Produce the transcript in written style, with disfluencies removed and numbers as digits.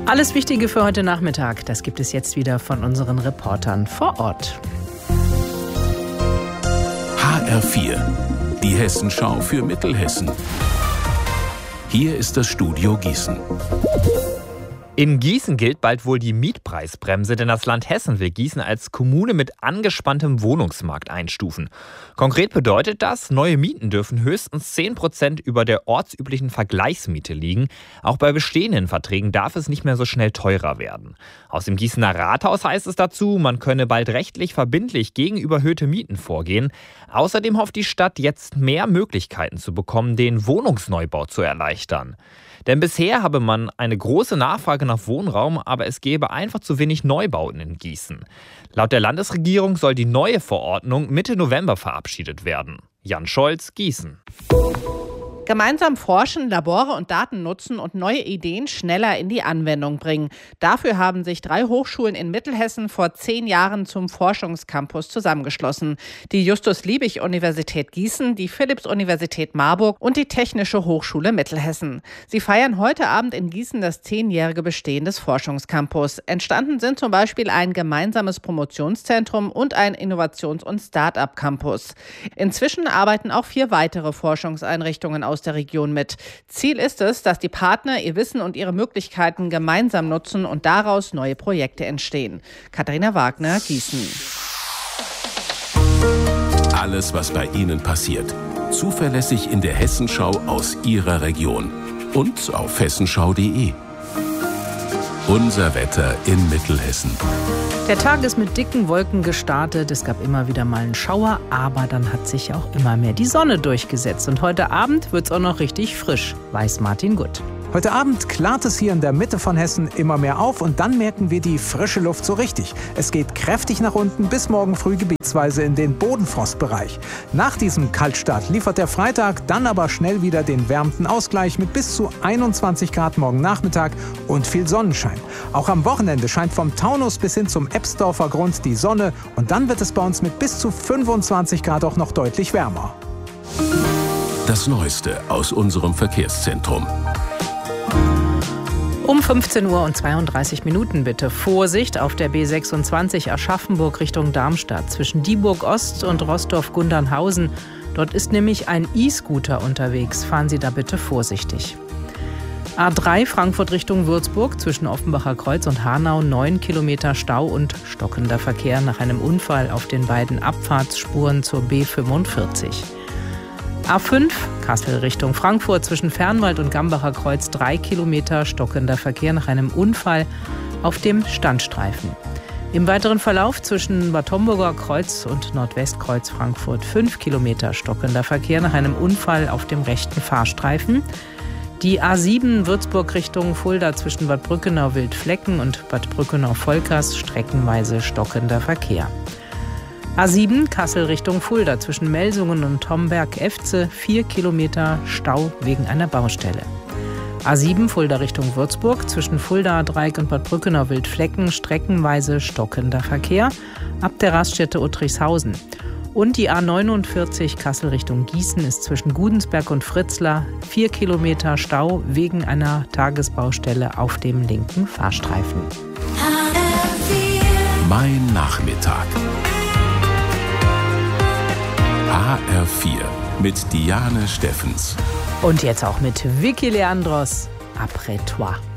Alles Wichtige für heute Nachmittag, das gibt es jetzt wieder von unseren Reportern vor Ort. HR4, die Hessenschau für Mittelhessen. Hier ist das Studio Gießen. In Gießen gilt bald wohl die Mietpreisbremse, denn das Land Hessen will Gießen als Kommune mit angespanntem Wohnungsmarkt einstufen. Konkret bedeutet das, neue Mieten dürfen höchstens 10% über der ortsüblichen Vergleichsmiete liegen. Auch bei bestehenden Verträgen darf es nicht mehr so schnell teurer werden. Aus dem Gießener Rathaus heißt es dazu, man könne bald rechtlich verbindlich gegen überhöhte Mieten vorgehen. Außerdem hofft die Stadt jetzt mehr Möglichkeiten zu bekommen, den Wohnungsneubau zu erleichtern. Denn bisher habe man eine große Nachfrage nach Wohnraum, aber es gäbe einfach zu wenig Neubauten in Gießen. Laut der Landesregierung soll die neue Verordnung Mitte November verabschiedet werden. Jan Scholz, Gießen. Gemeinsam forschen, Labore und Daten nutzen und neue Ideen schneller in die Anwendung bringen. Dafür haben sich 3 Hochschulen in Mittelhessen vor 10 Jahren zum Forschungscampus zusammengeschlossen. Die Justus-Liebig-Universität Gießen, die Philipps-Universität Marburg und die Technische Hochschule Mittelhessen. Sie feiern heute Abend in Gießen das 10-jährige Bestehen des Forschungscampus. Entstanden sind zum Beispiel ein gemeinsames Promotionszentrum und ein Innovations- und Start-up-Campus. Inzwischen arbeiten auch 4 weitere Forschungseinrichtungen aus der Region mit. Ziel ist es, dass die Partner ihr Wissen und ihre Möglichkeiten gemeinsam nutzen und daraus neue Projekte entstehen. Katharina Wagner, Gießen. Alles, was bei Ihnen passiert, zuverlässig in der Hessenschau aus Ihrer Region und auf hessenschau.de. Unser Wetter in Mittelhessen. Der Tag ist mit dicken Wolken gestartet. Es gab immer wieder mal einen Schauer, aber dann hat sich auch immer mehr die Sonne durchgesetzt. Und heute Abend wird es auch noch richtig frisch, weiß Martin Gutt. Heute Abend klart es hier in der Mitte von Hessen immer mehr auf und dann merken wir die frische Luft so richtig. Es geht kräftig nach unten bis morgen früh gebietsweise in den Bodenfrostbereich. Nach diesem Kaltstart liefert der Freitag dann aber schnell wieder den wärmenden Ausgleich mit bis zu 21 Grad morgen Nachmittag und viel Sonnenschein. Auch am Wochenende scheint vom Taunus bis hin zum Ebsdorfer Grund die Sonne und dann wird es bei uns mit bis zu 25 Grad auch noch deutlich wärmer. Das Neueste aus unserem Verkehrszentrum. Um 15 Uhr und 32 Minuten bitte Vorsicht auf der B26 Aschaffenburg Richtung Darmstadt zwischen Dieburg Ost und Roßdorf-Gundernhausen. Dort ist nämlich ein E-Scooter unterwegs. Fahren Sie da bitte vorsichtig. A3 Frankfurt Richtung Würzburg zwischen Offenbacher Kreuz und Hanau 9 Kilometer Stau und stockender Verkehr nach einem Unfall auf den beiden Abfahrtsspuren zur B45. A5 Kassel Richtung Frankfurt zwischen Fernwald und Gambacher Kreuz 3 Kilometer stockender Verkehr nach einem Unfall auf dem Standstreifen. Im weiteren Verlauf zwischen Bad Homburger Kreuz und Nordwestkreuz Frankfurt 5 Kilometer stockender Verkehr nach einem Unfall auf dem rechten Fahrstreifen. Die A7 Würzburg Richtung Fulda zwischen Bad Brückenau-Wildflecken und Bad Brückenau-Volkers streckenweise stockender Verkehr. A7 Kassel Richtung Fulda zwischen Melsungen und Homberg-Efze 4 Kilometer Stau wegen einer Baustelle. A7 Fulda Richtung Würzburg zwischen Fulda-Dreieck und Bad Brückenau-Wildflecken streckenweise stockender Verkehr ab der Raststätte Uttrichshausen. Und die A49 Kassel Richtung Gießen ist zwischen Gudensberg und Fritzlar 4 Kilometer Stau wegen einer Tagesbaustelle auf dem linken Fahrstreifen. Mein Nachmittag. HR4 mit Diane Steffens. Und jetzt auch mit Vicky Leandros, Après toi.